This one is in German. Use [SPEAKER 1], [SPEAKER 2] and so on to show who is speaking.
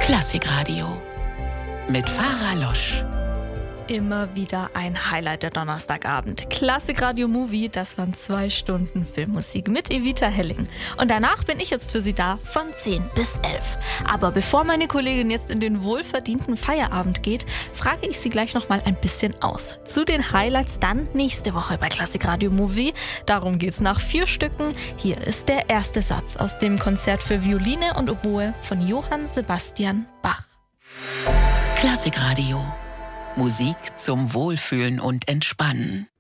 [SPEAKER 1] Klassikradio mit Farah Losch.
[SPEAKER 2] Immer wieder ein Highlight der Donnerstagabend. Klassikradio Movie, das waren 2 Stunden Filmmusik mit Evita Helling. Und danach bin ich jetzt für Sie da von 10 bis 11. Aber bevor meine Kollegin jetzt in den wohlverdienten Feierabend geht, frage ich Sie gleich noch mal ein bisschen aus. Zu den Highlights dann nächste Woche bei Klassikradio Movie. Darum geht's nach 4 Stücken. Hier ist der erste Satz aus dem Konzert für Violine und Oboe von Johann Sebastian Bach.
[SPEAKER 1] Klassikradio. Musik zum Wohlfühlen und Entspannen.